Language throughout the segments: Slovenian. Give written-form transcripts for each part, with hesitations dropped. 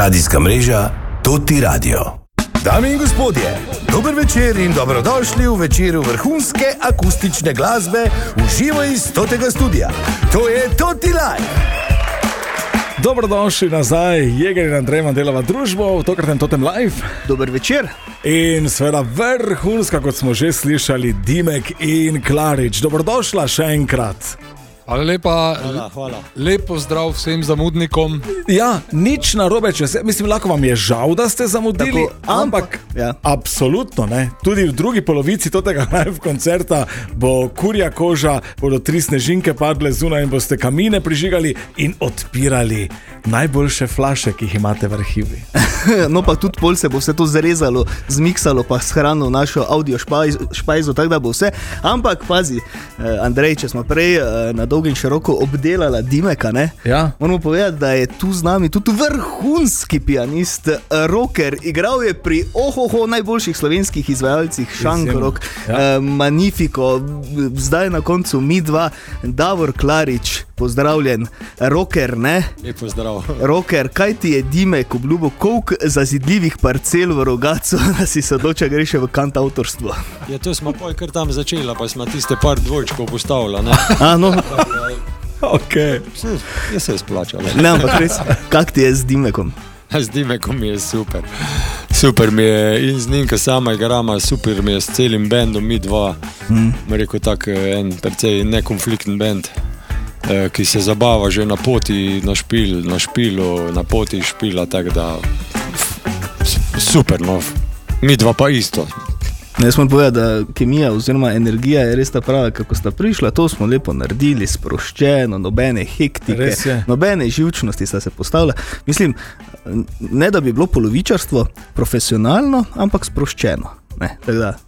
Radijska mreža Toti Radio. Dame in gospodje, dober večer in dobrodošli v večeru vrhunske akustične glasbe v živo iz Totega studia. To je Toti Live. Dobrodošli nazaj, Jeger in Andrej Mandelova družbo v tokratnem Totem Live. Dober večer. In seveda vrhunska, kot smo že slišali, Dimek in Klarič. Dobrodošla še enkrat. Hvala lepa, hvala. Lepo zdrav vsem zamudnikom. Ja, nič narobe, mislim, lahko vam je žal, da ste zamudili, ampak ja. Absolutno ne. Tudi v drugi polovici tega live koncerta bo kurja koža, bodo 3 snežinke padle zunaj in boste kamine prižigali in odpirali najboljše flaše, ki jih imate v arhivi. No pa tudi pol se bo vse to zarezalo, zmiksalo pa shranilo našo audio špajzo, tako da bo vse. Ampak pazi, Andrej, če smo prej na dolgo in široko obdelala Dimeka, ne? Ja. Moramo povedati, da je tu z nami tudi vrhunski pianist, rocker, igral je pri najboljših slovenskih izvajalcih, Šankrok, ja. Magnifico, zdaj na koncu mi dva, Davor Klarič, pozdravljen, rocker, ne? Lepo zdrav. Rocker, kaj ti je Dimek obljubo, koliko zazidljivih parcel v Rogacu, da si se odločil, greš v kantavtorstvo? Ja, to smo pol kar tam začela, pa smo tiste par dvojčkov postavila, ne? No. Okay. Je se izplačalo. Ne, ampak res, kak ti je z Dimekom? Z Dimekom je super. Super mi je in z njim, ko sama igrama, super mi je s celim bandom, mi dva. Rekel tak en precej nekonflikten band, ki se zabava že na poti na špilu, na poti špila, tako da super, no. Mi dva pa isto. Jaz moram povedati, da kemija oziroma energija je res ta prava, kako sta prišla, to smo lepo naredili, sproščeno, nobene hektike, nobene živčnosti sta se postavila. Mislim, ne da bi bilo polovičarstvo profesionalno, ampak sproščeno. Ne, tako da.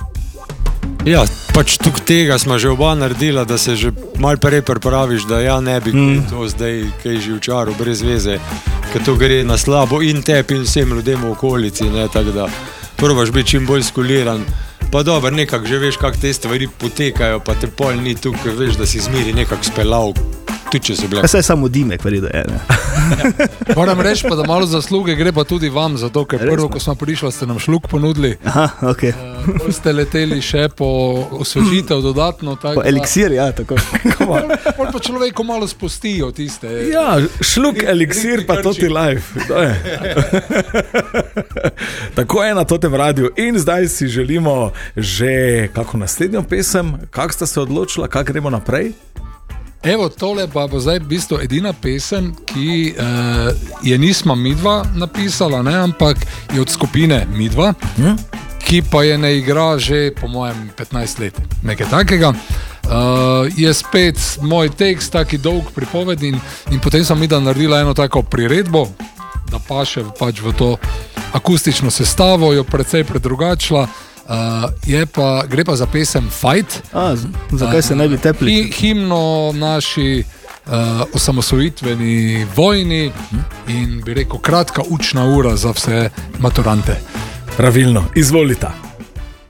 Ja, pač tukaj tega smo že oba naredila, da se že malo prej pripraviš, da ja ne bi to zdaj kaj živčaril brez veze, ker to gre na slabo in tebi in vsem ljudem v okolici, ne, tako da probaš biti čim bolj skuliran, pa dobro, nekako že veš, kak te stvari potekajo, pa te pol ni tukaj, veš, da si zmeri nekako spelal, tudi če so bile. Saj samo Dimek, verjetno je, ne? Moram reči pa, da malo zasluge gre pa tudi vam, zato ker prvo, ko smo prišli, ste nam šluk ponudili. Aha, okej. Ste leteli še po osvežitev dodatno. Po eliksir, ja, tako. Pol pa človeko malo spustijo tiste. Ja, šluk, eliksir pa Toti Live. Tako je na Totem radiju in zdaj si želimo že kako naslednjo pesem, kako sta se odločila, kako gremo naprej? Evo, tole pa bo zdaj v bistvu edina pesem, ki je nismo midva napisala, ne, ampak je od skupine midva, ki pa je ne igra že po mojem 15 let, nekaj takega. Je spet moj tekst, taki dolg pripoved in potem sem midva naredila eno tako priredbo, da paše pač v to akustično sestavo, jo precej predrugačila. Gre pa za pesem Fight. Zakaj se ne bi tepli? Himno naši osamosvojitveni vojni in bi rekel kratka učna ura za vse maturante. Pravilno, izvolita.